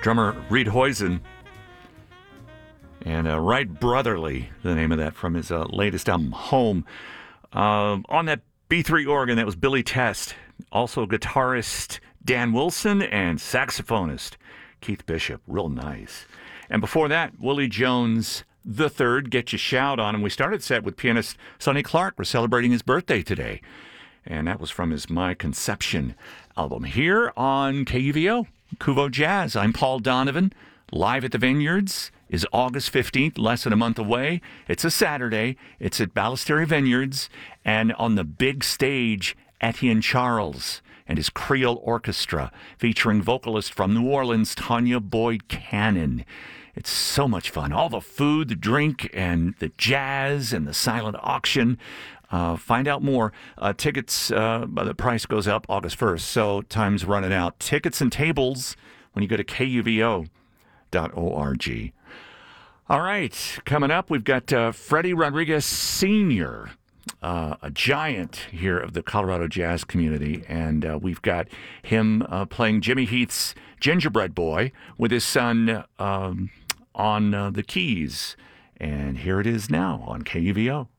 drummer Reed Hoysen. And Right Brotherly, the name of that from his latest album, Home. On that B3 organ, that was Billy Test. Also guitarist Dan Wilson and saxophonist Keith Bishop. Real nice. And before that, Willie Jones the Third, Get Your Shout On. And we started set with pianist Sonny Clark. We're celebrating his birthday today. And that was from his My Conception album. Here on KUVO, Kuvo Jazz. I'm Paul Donovan. Live at the Vineyards is August 15th, less than a month away. It's a Saturday. It's at Ballesteri Vineyards. And on the big stage, Etienne Charles and his Creole Orchestra, featuring vocalist from New Orleans, Tanya Boyd Cannon. It's so much fun. All the food, the drink, and the jazz, and the silent auction. Find out more. Tickets, the price goes up August 1st, so time's running out. Tickets and tables when you go to KUVO.org. All right, coming up, we've got Freddie Rodriguez Sr., a giant here of the Colorado jazz community, and we've got him playing Jimmy Heath's Gingerbread Boy with his son on the keys. And here it is now on KUVO.